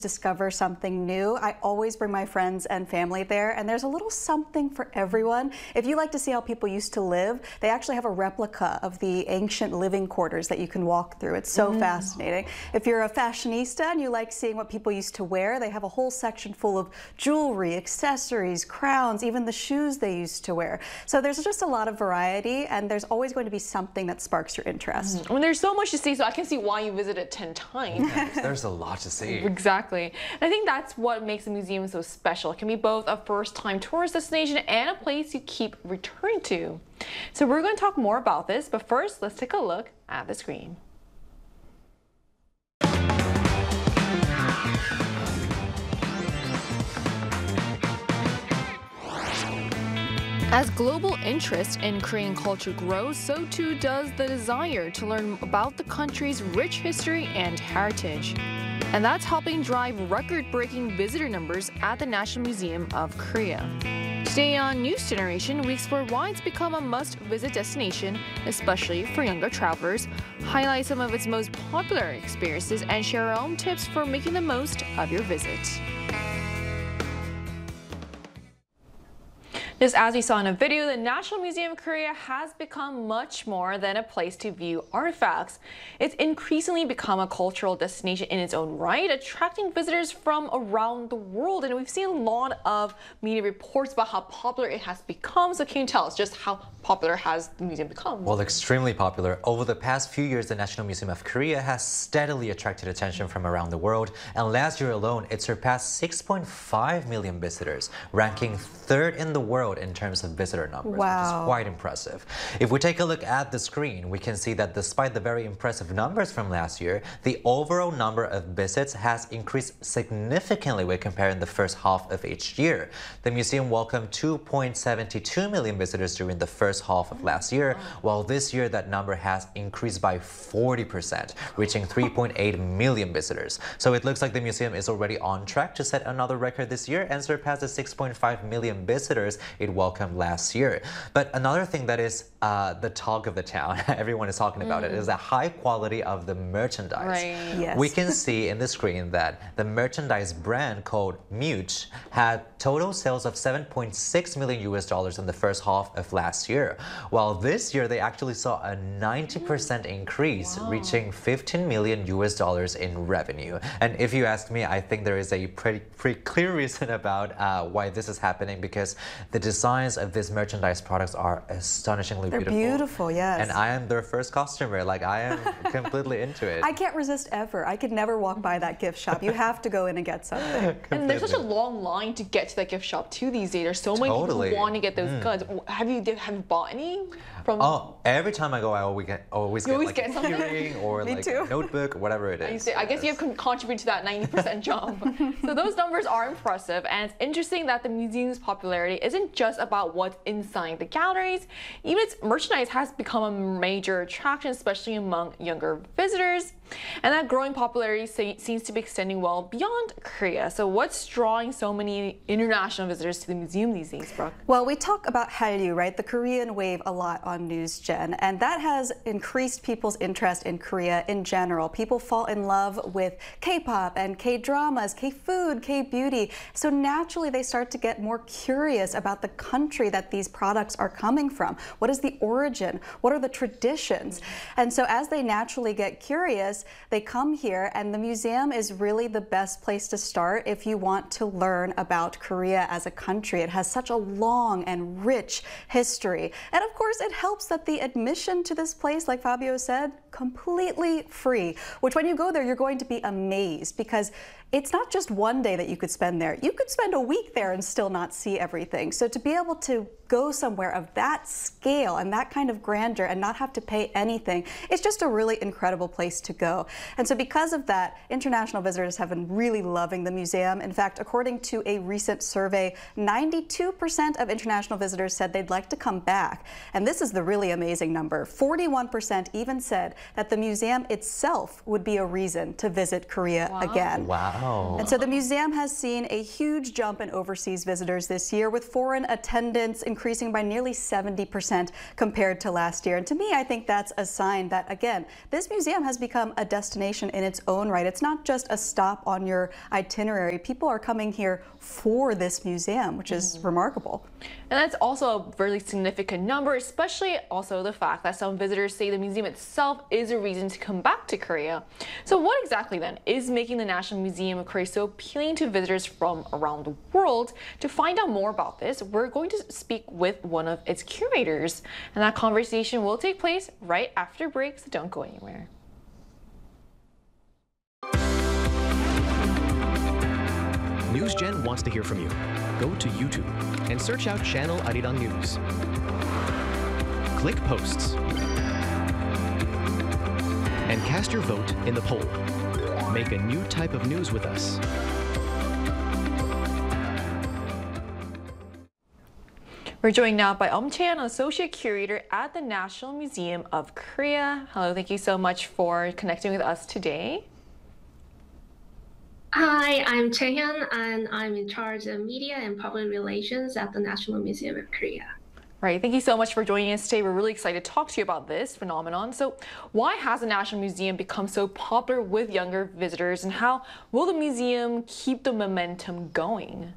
discover something new. I always bring my friends and family there, and there's a little something for everyone. If you like to see how people used to live, they actually have a replica of the ancient living quarters that you can walk through. It's so fascinating. If you're a fashionista and you like seeing what people used to wear, they have a whole section full of jewelry, accessories, crowns, even the shoes they used to wear. So there's just a lot of variety, and there's always going to be something that sparks your interest. I mean, there's so much to see, so I can see why you visited 10 times. There's a lot to see. Exactly. And I think that's what makes the museum so special. It can be both a first-time tourist destination and a place you keep returning to. So we're going to talk more about this, but first, let's take a look at the screen. As global interest in Korean culture grows, so too does the desire to learn about the country's rich history and heritage. And that's helping drive record-breaking visitor numbers at the National Museum of Korea. Today on News Generation, we explore why it's become a must-visit destination, especially for younger travelers, highlight some of its most popular experiences, and share our own tips for making the most of your visit. Just as we saw in a video, the National Museum of Korea has become much more than a place to view artifacts. It's increasingly become a cultural destination in its own right, attracting visitors from around the world. And we've seen a lot of media reports about how popular it has become. So can you tell us just how popular has the museum become? Well, extremely popular. Over the past few years, the National Museum of Korea has steadily attracted attention from around the world. And last year alone, it surpassed 6.5 million visitors, ranking third in the world in terms of visitor numbers, which is quite impressive. If we take a look at the screen, we can see that despite the very impressive numbers from last year, the overall number of visits has increased significantly when comparing the first half of each year. The museum welcomed 2.72 million visitors during the first half of last year, while this year that number has increased by 40%, reaching 3.8 million visitors. So it looks like the museum is already on track to set another record this year and surpass the 6.5 million visitors it welcomed last year. But another thing that is the talk of the town, everyone is talking about it, is the high quality of the merchandise. Right. Yes. We can see in the screen that the merchandise brand called Much had total sales of $7.6 million in the first half of last year, while this year they actually saw a 90% increase, reaching $15 million in revenue. And if you ask me, I think there is a pretty clear reason about why this is happening, because the designs of these merchandise products are astonishingly They're beautiful, yes. And I am their first customer. Like, I am completely into it. I can't resist ever. I could never walk by that gift shop. You have to go in and get something. And there's such a long line to get to that gift shop too these days. There's so many people who want to get those goods. Have you bought any? Oh, every time I go, I always get like a something? earring or like a notebook, whatever it is. I guess you have contributed to that 90% jump. So those numbers are impressive, and it's interesting that the museum's popularity isn't just about what's inside the galleries. Even its merchandise has become a major attraction, especially among younger visitors. And that growing popularity seems to be extending well beyond Korea. So what's drawing so many international visitors to the museum these days, Brooke? Well, we talk about Hallyu, right, the Korean wave, a lot on News Gen, and that has increased people's interest in Korea in general. People fall in love with K-pop and K-dramas, K-food, K-beauty. So naturally, they start to get more curious about the country that these products are coming from. What is the origin? What are the traditions? And so as they naturally get curious, they come here, and the museum is really the best place to start if you want to learn about Korea as a country. It has such a long and rich history. And of course, it helps that the admission to this place, like Fabio said, completely free, which when you go there, you're going to be amazed, because it's not just one day that you could spend there. You could spend a week there and still not see everything. So to be able to go somewhere of that scale and that kind of grandeur and not have to pay anything, it's just a really incredible place to go. And so because of that, international visitors have been really loving the museum. In fact, according to a recent survey, 92% of international visitors said they'd like to come back. And this is the really amazing number. 41% even said that the museum itself would be a reason to visit Korea again. Wow. And so the museum has seen a huge jump in overseas visitors this year, with foreign attendance increasing by nearly 70% compared to last year. And to me, I think that's a sign that, again, this museum has become become a destination in its own right. It's not just a stop on your itinerary. People are coming here for this museum, which is remarkable. And that's also a really significant number, especially also the fact that some visitors say the museum itself is a reason to come back to Korea. So what exactly then is making the National Museum of Korea so appealing to visitors from around the world? To find out more about this, we're going to speak with one of its curators, and that conversation will take place right after break, so don't go anywhere. NewsGen wants to hear from you. Go to YouTube and search out channel Arirang News. Click Posts and cast your vote in the poll. Make a new type of news with us. We're joined now by Chae-Yeon, Associate Curator at the National Museum of Korea. Hello, thank you so much for connecting with us today. Hi, I'm Chae-Yeon, and I'm in charge of media and public relations at the National Museum of Korea. Right, thank you so much for joining us today. We're really excited to talk to you about this phenomenon. So why has the National Museum become so popular with younger visitors, and how will the museum keep the momentum going?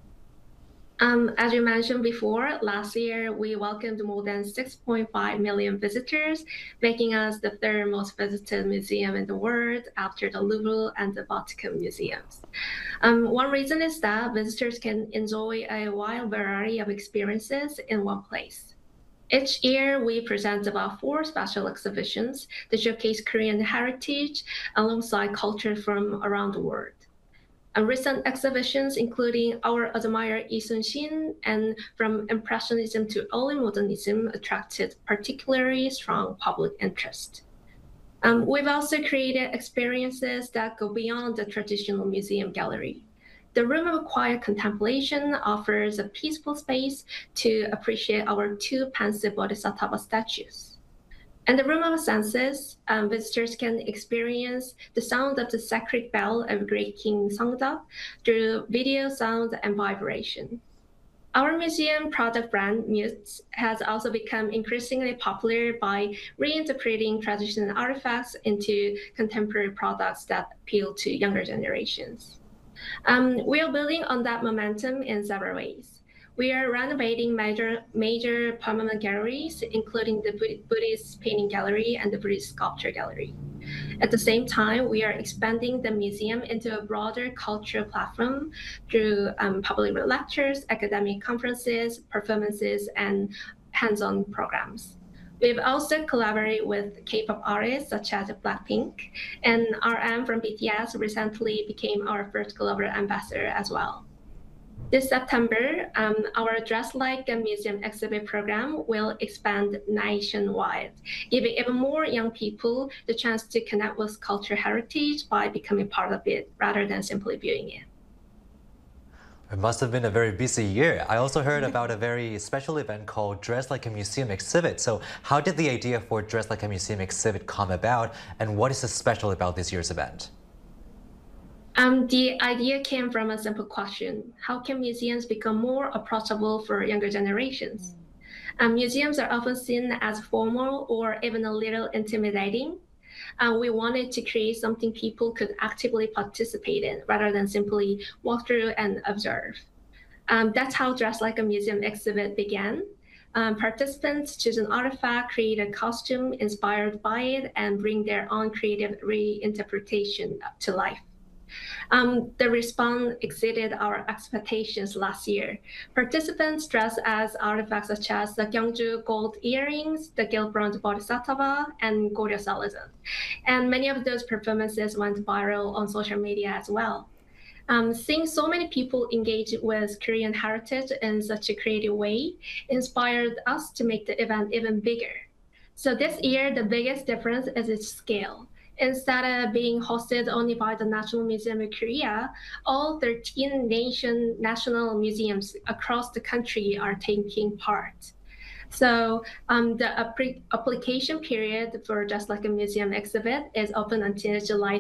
As you mentioned before, last year we welcomed more than 6.5 million visitors, making us the third most visited museum in the world after the Louvre and the Vatican museums. One reason is that visitors can enjoy a wide variety of experiences in one place. Each year, we present about 4 special exhibitions that showcase Korean heritage alongside culture from around the world. Recent exhibitions, including our admired Lee Sun-shin and From Impressionism to Early Modernism, attracted particularly strong public interest. We've also created experiences that go beyond the traditional museum gallery. The Room of Quiet Contemplation offers a peaceful space to appreciate our 2 pensive Bodhisattva statues. In the Room of Senses, visitors can experience the sound of the sacred bell of Great King Seongdeok through video, sound, and vibration. Our museum product brand, Mutes, has also become increasingly popular by reinterpreting traditional artifacts into contemporary products that appeal to younger generations. We are building on that momentum in several ways. We are renovating major permanent galleries, including the Buddhist Painting Gallery and the Buddhist Sculpture Gallery. At the same time, we are expanding the museum into a broader cultural platform through public lectures, academic conferences, performances, and hands-on programs. We've also collaborated with K-pop artists such as Blackpink, and RM from BTS recently became our first global ambassador as well. This September, our Dress Like a Museum exhibit program will expand nationwide, giving even more young people the chance to connect with cultural heritage by becoming part of it rather than simply viewing it. It must have been a very busy year. I also heard about a very special event called Dress Like a Museum exhibit. So how did the idea for Dress Like a Museum exhibit come about, and what is so special about this year's event? The idea came from a simple question: how can museums become more approachable for younger generations? Museums are often seen as formal or even a little intimidating. We wanted to create something people could actively participate in rather than simply walk through and observe. That's how Dress Like a Museum exhibit began. Participants choose an artifact, create a costume inspired by it, and bring their own creative reinterpretation to life. The response exceeded our expectations last year. Participants dressed as artifacts such as the Gyeongju gold earrings, the gilt bronze Bodhisattva, and Goryeo Salazar. And many of those performances went viral on social media as well. Seeing so many people engage with Korean heritage in such a creative way inspired us to make the event even bigger. So this year, the biggest difference is its scale. Instead of being hosted only by the National Museum of Korea, all 13 national museums across the country are taking part. So the application period for Dress Like a Museum exhibit is open until July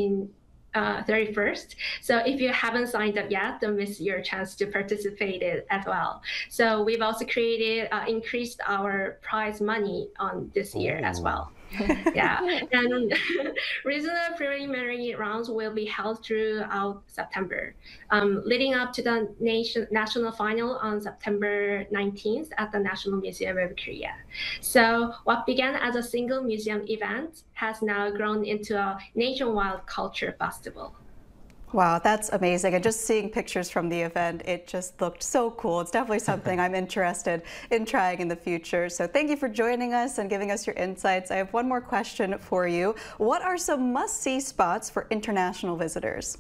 31st. So if you haven't signed up yet, don't miss your chance to participate in as well. So we've also increased our prize money on this year as well. Yeah, and regional preliminary rounds will be held throughout September, leading up to the national final on September 19th at the National Museum of Korea. So what began as a single museum event has now grown into a nationwide culture festival. Wow, that's amazing. And just seeing pictures from the event, it just looked so cool. It's definitely something I'm interested in trying in the future. So thank you for joining us and giving us your insights. I have one more question for you. What are some must-see spots for international visitors?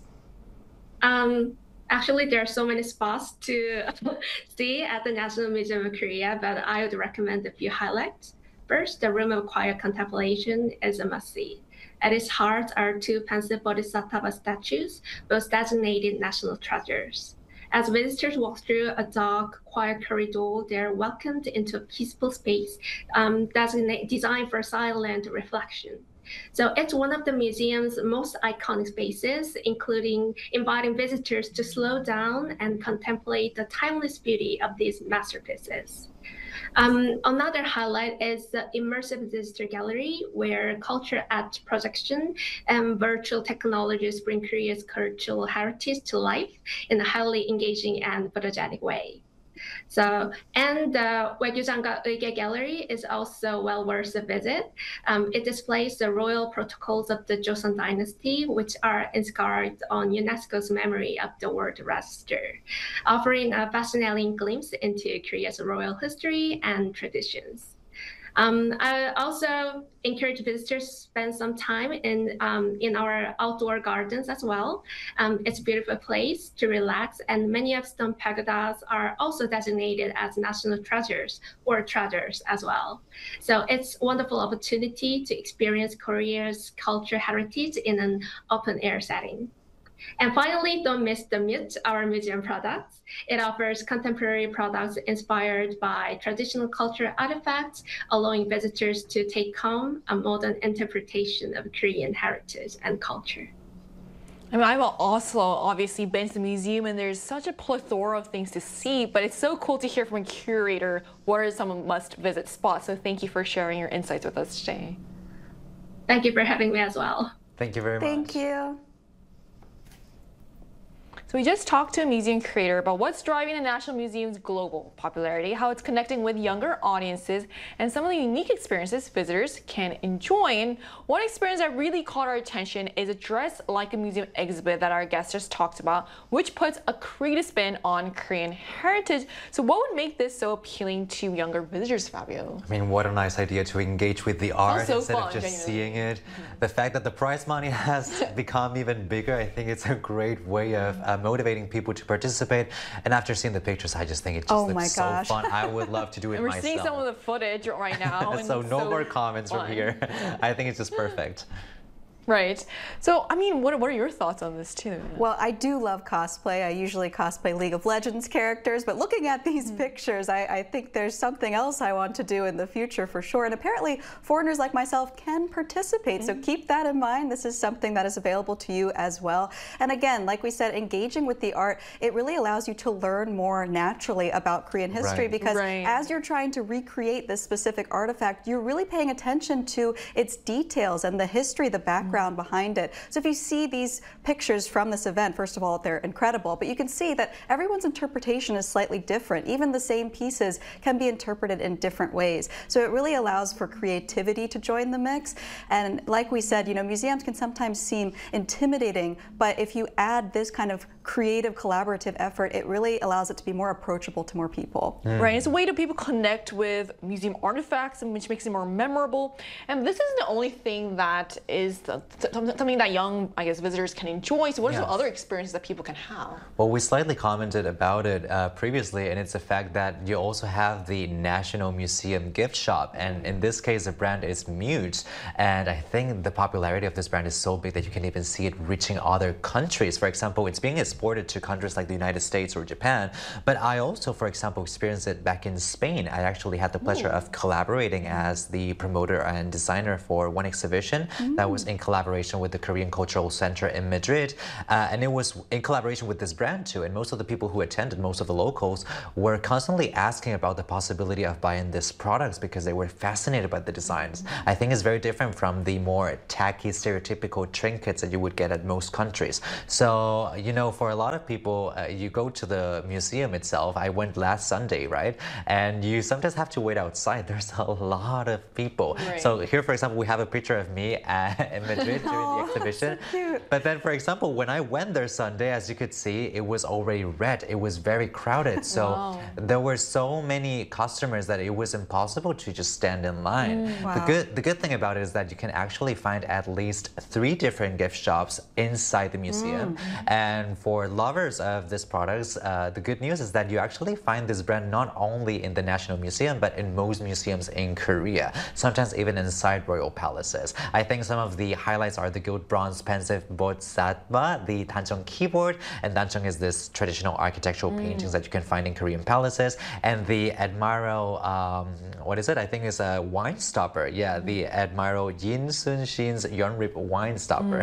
Actually, there are so many spots to see at the National Museum of Korea, but I would recommend a few highlights. First, the Room of Quiet Contemplation is a must-see. At its heart are two pensive bodhisattva statues, both designated national treasures. As visitors walk through a dark, quiet corridor, they are welcomed into a peaceful space designed for silent reflection. So it's one of the museum's most iconic spaces, including inviting visitors to slow down and contemplate the timeless beauty of these masterpieces. Another highlight is the immersive visitor gallery, where culture art projection and virtual technologies bring Korea's cultural heritage to life in a highly engaging and photogenic way. So, and the Waegyujanga Uige Gallery is also well worth a visit. It displays the royal protocols of the Joseon Dynasty, which are inscribed on UNESCO's Memory of the World Register, offering a fascinating glimpse into Korea's royal history and traditions. I also encourage visitors to spend some time in our outdoor gardens as well. It's a beautiful place to relax, and many of stone pagodas are also designated as national treasures or treasures as well. So it's a wonderful opportunity to experience Korea's cultural heritage in an open air setting. And finally, don't miss the Mute, our museum products. It offers contemporary products inspired by traditional cultural artifacts, allowing visitors to take home a modern interpretation of Korean heritage and culture. I mean, I've also obviously been to the museum, and there's such a plethora of things to see, but it's so cool to hear from a curator what are some must-visit spots. So thank you for sharing your insights with us today. Thank you for having me as well. Thank you very much. Thank you. So we just talked to a museum creator about what's driving the National Museum's global popularity, how it's connecting with younger audiences, and some of the unique experiences visitors can enjoy. And one experience that really caught our attention is a Dress Like a Museum exhibit that our guest just talked about, which puts a creative spin on Korean heritage. So what would make this so appealing to younger visitors, Fabio? I mean, what a nice idea to engage with the art so instead fun, of just genuinely. seeing it. The fact that the prize money has become even bigger, I think it's a great way of motivating people to participate. And after seeing the pictures, I just think it just looks so fun. I would love to do it And we're myself. seeing some of the footage right now. And So it's no more comments fun. from here. I think it's just perfect. Right. So, I mean, what are your thoughts on this too? Well, I do love cosplay. I usually cosplay League of Legends characters, but looking at these pictures, I think there's something else I want to do in the future for sure. And apparently, foreigners like myself can participate. So keep that in mind. This is something that is available to you as well. And again, like we said, engaging with the art, it really allows you to learn more naturally about Korean history because as you're trying to recreate this specific artifact, you're really paying attention to its details and the history, the background behind it. So if you see these pictures from this event, first of all, they're incredible, but you can see that everyone's interpretation is slightly different. Even the same pieces can be interpreted in different ways. So it really allows for creativity to join the mix. And like we said, you know, museums can sometimes seem intimidating, but if you add this kind of creative, collaborative effort, it really allows it to be more approachable to more people. Right, it's a way to people connect with museum artifacts, and which makes it more memorable. And this isn't the only thing that is something that young, I guess, visitors can enjoy. So what are some other experiences that people can have? Well, we slightly commented about it previously, and it's the fact that you also have the National Museum gift shop. And in this case, the brand is Mute. And I think the popularity of this brand is so big that you can even see it reaching other countries. For example, it's being exported to countries like the United States or Japan. But I also, for example, experienced it back in Spain. I actually had the pleasure of collaborating as the promoter and designer for one exhibition that was in collaboration with the Korean Cultural Center in Madrid. And it was in collaboration with this brand too. And most of the people who attended, most of the locals, were constantly asking about the possibility of buying these products because they were fascinated by the designs. I think it's very different from the more tacky, stereotypical trinkets that you would get at most countries. So, you know, for a lot of people, you go to the museum itself. I went last Sunday, right? And you sometimes have to wait outside. There's a lot of people. Right. So here, for example, we have a picture of me in Madrid during the exhibition. So cute. But then, for example, when I went there Sunday, as you could see, it was already red. It was very crowded. So there were so many customers that it was impossible to just stand in line. Wow. The good thing about it is that you can actually find at least 3 different gift shops inside the museum. And for lovers of these products, the good news is that you actually find this brand not only in the National Museum, but in most museums in Korea, sometimes even inside royal palaces. I think some of the highlights are the gilt bronze pensive bodhisattva, the Dancheong keyboard, and Dancheong is this traditional architectural paintings that you can find in Korean palaces, and the Admiral, what is it? I think it's a wine stopper. Yeah, the Admiral Yin Sun Shin's Yeonrip wine stopper.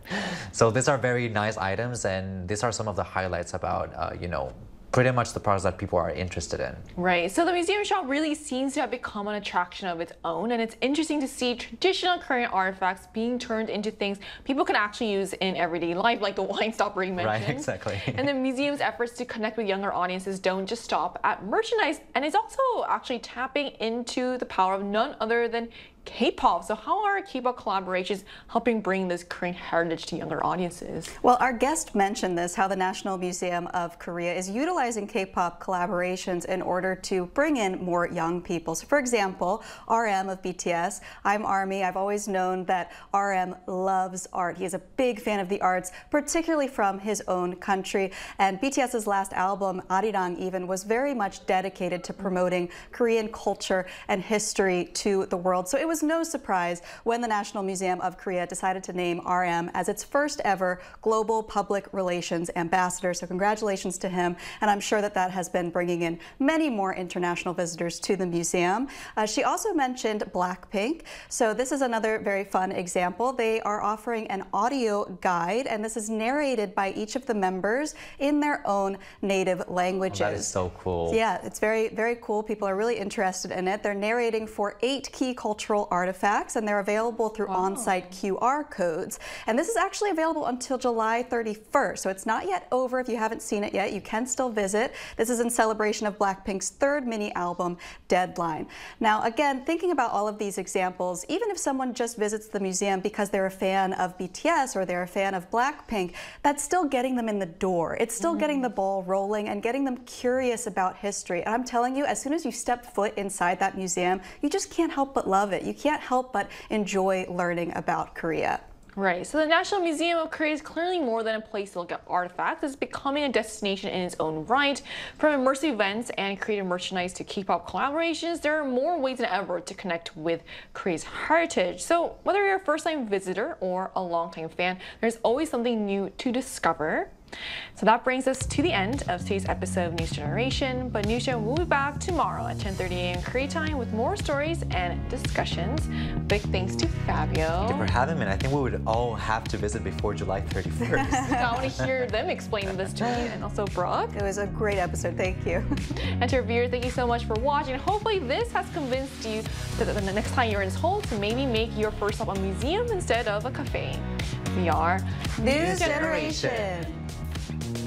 So these are very nice items, and these are some of the highlights about, you know, pretty much the products that people are interested in. Right, so the museum shop really seems to have become an attraction of its own, and it's interesting to see traditional Korean artifacts being turned into things people can actually use in everyday life, like the wine stopper you mentioned. Right, exactly. And the museum's efforts to connect with younger audiences don't just stop at merchandise, and it's also actually tapping into the power of none other than K-pop. So how are K-pop collaborations helping bring this Korean heritage to younger audiences? Well, our guest mentioned this, how the National Museum of Korea is utilizing K-pop collaborations in order to bring in more young people. So for example, RM of BTS, I'm ARMY. I've always known that RM loves art. He is a big fan of the arts, particularly from his own country. And BTS's last album, Arirang, even was very much dedicated to promoting Korean culture and history to the world. So it was no surprise when the National Museum of Korea decided to name RM as its first ever global public relations ambassador. So congratulations to him. And I'm sure that that has been bringing in many more international visitors to the museum. She also mentioned Blackpink. So this is another very fun example. They are offering an audio guide, and this is narrated by each of the members in their own native languages. Oh, that is so cool. Yeah, it's very, very cool. People are really interested in it. They're narrating for 8 key cultural artifacts, and they're available through on-site QR codes. And this is actually available until July 31st, so it's not yet over. If you haven't seen it yet, you can still visit. This is in celebration of Blackpink's 3rd mini album, Deadline. Now, again, thinking about all of these examples, even if someone just visits the museum because they're a fan of BTS or they're a fan of Blackpink, that's still getting them in the door. It's still getting the ball rolling and getting them curious about history. And I'm telling you, as soon as you step foot inside that museum, you just can't help but love it. You can't help but enjoy learning about Korea. Right, so the National Museum of Korea is clearly more than a place to look at artifacts. It's becoming a destination in its own right. From immersive events and creative merchandise to K-pop collaborations, there are more ways than ever to connect with Korea's heritage. So whether you're a first-time visitor or a long-time fan, there's always something new to discover. So that brings us to the end of today's episode of News Generation, but News Gen will be back tomorrow at 10:30 a.m. Korea time with more stories and discussions. Big thanks to Fabio. Thank you for having me. I think we would all have to visit before July 31st. I want to hear them explain this to me, and also Brooke. It was a great episode. Thank you. And to our viewers, thank you so much for watching. Hopefully this has convinced you that the next time you're in Seoul to maybe make your first stop a museum instead of a cafe. We are News Generation.